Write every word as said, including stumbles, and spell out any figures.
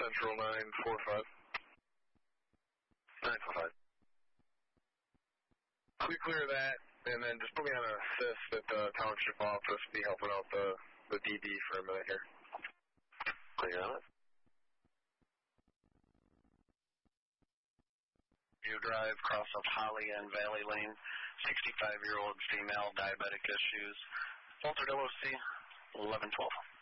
Central nine four five. nine four five. We clear that, and then just put me on a fifth at the township office to be helping out the, the D D for a minute here. Clear on it. You drive cross of Holly and Valley Lane, sixty-five-year-old female, diabetic issues. Altered L O C, eleven twelve.